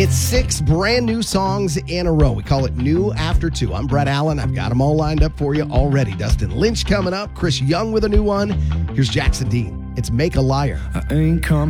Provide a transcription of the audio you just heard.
It's 6 brand new songs in a row. We call it New After 2. I'm Brett Allen. I've got them all lined up for you already. Dustin Lynch coming up. Chris Young with a new one. Here's Jackson Dean. It's Make a Liar. I ain't coming.